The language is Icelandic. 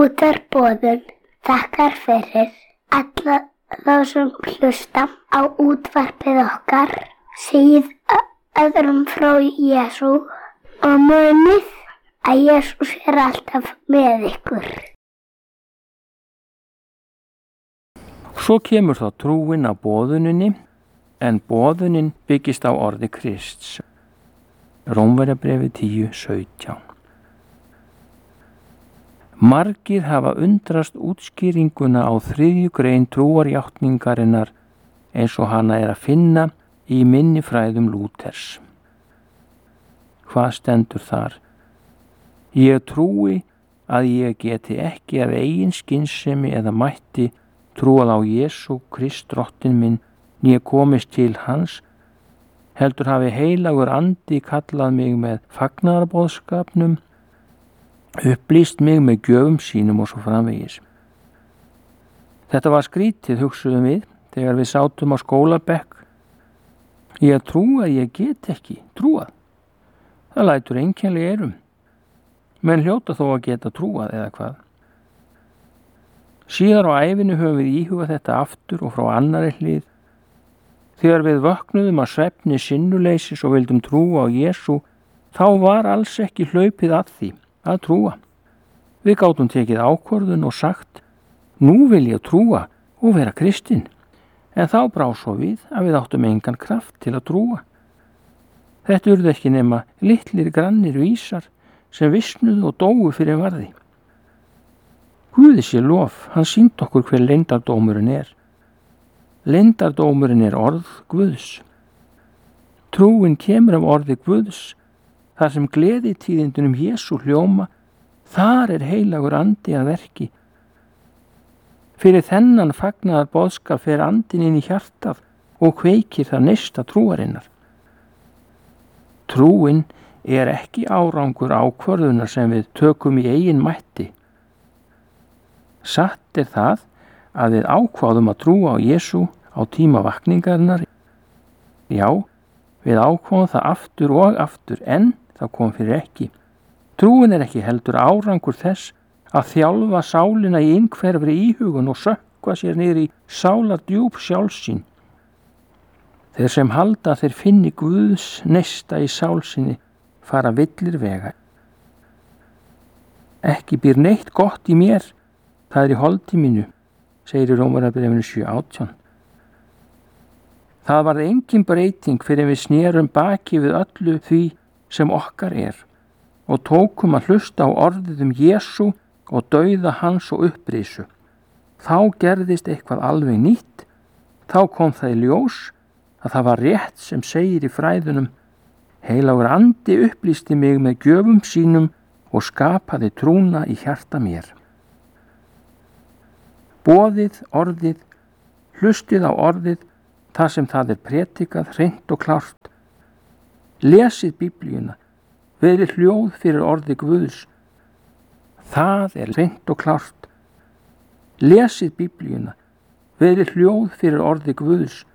Útvarpsboðun þakkar fyrir alla þá sem hlusta á útvarpið okkar, segið öðrum frá Jesú og munið að Jesús alltaf með ykkur. Svo kemur þá trúin á boðuninni, en boðunin byggist á orði Krists. Rómverjabréfið 10:17. Margir hafa undrast útskýringuna á 3. grein trúarjátningarinnar eins og hana að finna í minnifræðum Lúthers. Hvað stendur þar? Ég trúi að ég geti ekki af eigin skynsemi eða mætti trúað á Jesú Krist drottinn minn, né komist til hans, heldur hafi heilagur andi kallað mig með fagnaðarboðskapnum, upplýst mig með gjöfum sínum og svo framvegis. Þetta var skrítið, hugsuðum við, þegar við sátum á skólabekk. Ég trúi að ég get ekki trúað. Það lætur einkennilega eyrum. Menn hljóta þó að geta trúað eða hvað. Síðar á ævinu höfum við íhugað þetta aftur og frá annarri hlið. Þegar við vöknuðum að svefni sinnuleysis og vildum trúa á Jesú, þá var alls ekki hlaupið að því að trúa. Við gátum tekið ákvörðun og sagt, nú vil ég trúa og vera kristinn, en þá brá svo við að við áttum engan kraft til að trúa. Þetta urðu ekki nema litlir grannir vísar sem visnuðu og dóu fyrir varði. Guði sé lof, hann sýnt okkur hver leyndardómurinn er. Leyndardómurinn er orð Guðs. Trúin kemur af orði Guðs. Þar sem gleðitíðindunum Jesú hljóma, þar er heilagur andi að verki. Fyrir þennan fagnaðar boðskap fer andinn inn í hjartað og kveikir það neista trúarinnar. Trúin er ekki árangur ákvörðunar sem við tökum í eigin mætti. Satt er það að við ákváðum að trúa á Jesú á tíma vakningarinnar. Já, við ákváðum það aftur og aftur, en það kom fyrir ekki. Trúin er ekki heldur árangur þess að þjálfa sálina í einhverfri íhugun og sökkva sér niður í sálardjúp sjálfsín. Þeir sem halda þeir finni Guðs neista í sálsinni fara villir vega. Ekki býr neitt gott í mér, það í holdi mínu, segir í Rómverjabréfinu 7:18. Það varð engin breyting fyrir við snerum baki við öllu því sem okkar er og tókum að hlusta á orðið Jesú og dauða hans og upprisu. Þá gerðist eitthvað alveg nýtt. Þá kom það í ljós að það var rétt sem segir í fræðunum: heilagur andi upplýsti mig með gjöfum sínum og skapaði trúna í hjarta mér. Boðið orðið, hlustið á orðið, það sem það er predikað hreint og klárt. Lesið Biblíuna, verið hljóð fyrir orði Guðs. Það er hreint og klárt. Lesið Biblíuna, verið hljóð fyrir orði Guðs.